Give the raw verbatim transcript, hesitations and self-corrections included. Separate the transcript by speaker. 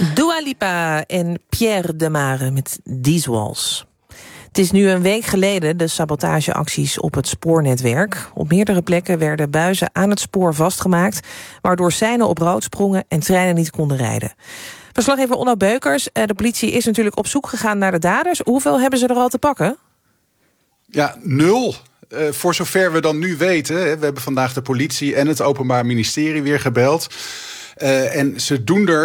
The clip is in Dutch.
Speaker 1: Dua Lipa en Pierre de Mare met These Walls. Het is nu een week geleden de sabotageacties op het spoornetwerk. Op meerdere plekken werden buizen aan het spoor vastgemaakt, waardoor seinen op rood sprongen en treinen niet konden rijden. Verslaggever Onno Beukers, de politie is natuurlijk op zoek gegaan naar de daders. Hoeveel hebben ze er al te pakken?
Speaker 2: Ja, nul. Uh, voor zover we dan nu weten. We hebben vandaag de politie en het Openbaar Ministerie weer gebeld. Uh, en ze doen er